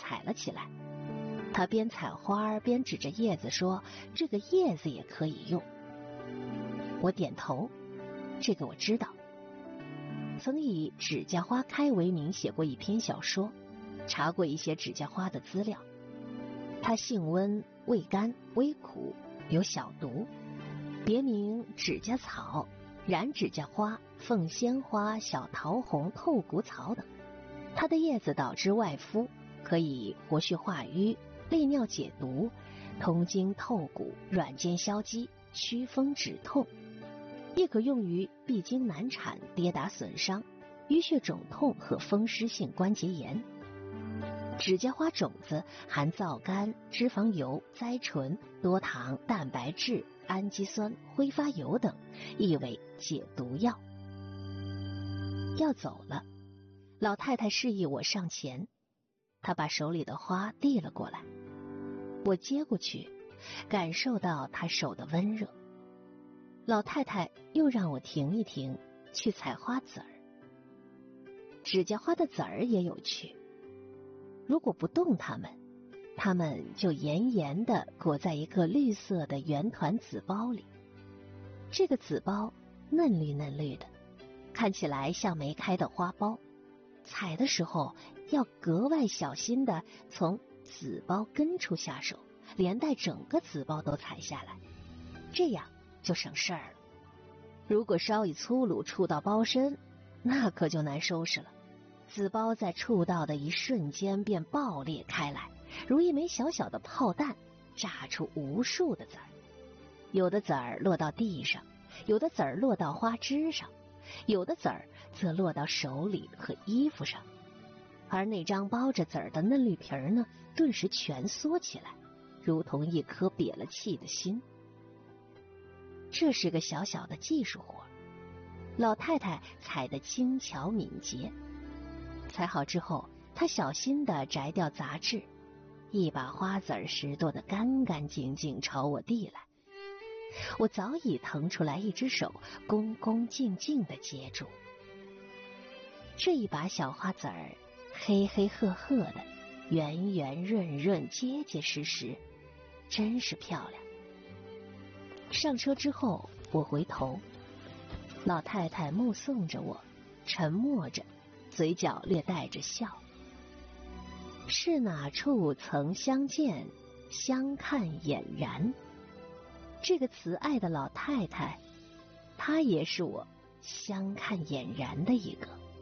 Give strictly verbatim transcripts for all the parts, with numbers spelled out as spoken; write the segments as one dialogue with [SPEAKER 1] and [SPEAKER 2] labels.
[SPEAKER 1] 采了起来。他边采花边指着叶子说：“这个叶子也可以用。”我点头，这个我知道。曾以指甲花开为名写过一篇小说，查过一些指甲花的资料。它性温、味甘、微苦，有小毒，别名指甲草、染指甲花、凤仙花、小桃红、透骨草等。它的叶子导致外敷，可以活血化瘀、利尿解毒、通经透骨、软坚消积、祛风止痛，亦可用于闭经难产、跌打损伤、淤血肿痛和风湿性关节炎。指甲花种子含皂苷、脂肪油、甾醇、多糖、蛋白质、氨基酸、挥发油等，亦为解毒药。要走了，老太太示意我上前，她把手里的花递了过来，我接过去，感受到她手的温热。老太太又让我停一停，去采花籽儿。指甲花的籽儿也有趣，如果不动它们，它们就严严地裹在一个绿色的圆团籽包里。这个籽包嫩绿嫩绿的，看起来像没开的花苞。采的时候要格外小心地从籽包根处下手，连带整个籽包都采下来，这样就省事儿了。如果稍一粗鲁触到包身，那可就难收拾了。籽包在触到的一瞬间便爆裂开来，如一枚小小的炮弹，炸出无数的籽儿。有的籽儿落到地上，有的籽儿落到花枝上，有的籽儿则落到手里和衣服上，而那张包着籽儿的嫩绿皮儿呢，顿时蜷缩起来，如同一颗瘪了气的心。这是个小小的技术活，老太太采得轻巧敏捷。采好之后，她小心地摘掉杂质，一把花籽拾掇得干干净净，朝我递来。我早已腾出来一只手，恭恭敬敬地接住。这一把小花籽儿，黑黑褐褐的，圆圆润润，结结实实，真是漂亮。上车之后，我回头，老太太目送着我，沉默着，嘴角略带着笑。是哪处曾相见，相看俨然。这个慈爱的老太太，她也是我相看俨然的一个。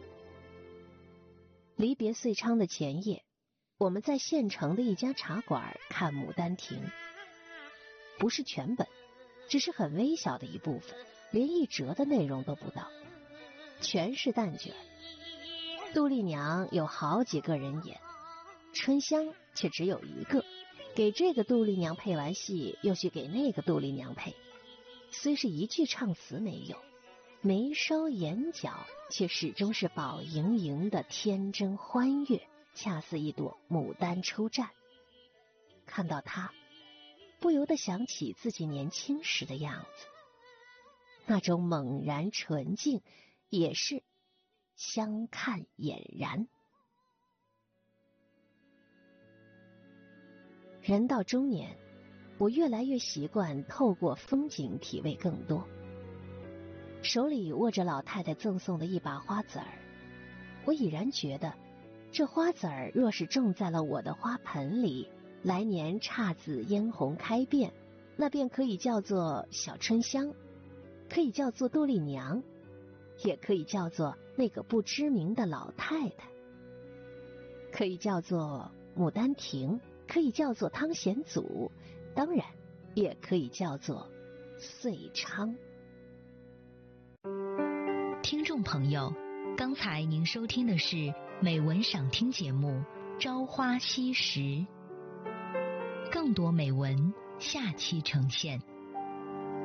[SPEAKER 1] 离别遂昌的前夜，我们在县城的一家茶馆看《牡丹亭》，不是全本，只是很微小的一部分，连一折的内容都不到，全是旦角。杜丽娘有好几个人演，春香却只有一个，给这个杜丽娘配完戏，又去给那个杜丽娘配，虽是一句唱词没有，眉梢眼角却始终是宝盈盈的天真欢悦，恰似一朵牡丹出绽。看到她，不由得想起自己年轻时的样子，那种猛然纯净，也是相看俨然。人到中年，我越来越习惯透过风景体味更多。手里握着老太太赠送的一把花籽儿，我已然觉得，这花籽儿若是种在了我的花盆里，来年姹紫嫣红开遍，那便可以叫做小春香，可以叫做杜丽娘，也可以叫做那个不知名的老太太，可以叫做牡丹亭，可以叫做汤显祖，当然也可以叫做遂昌。
[SPEAKER 2] 听众朋友，刚才您收听的是美文赏听节目《朝花夕拾》，更多美文下期呈现。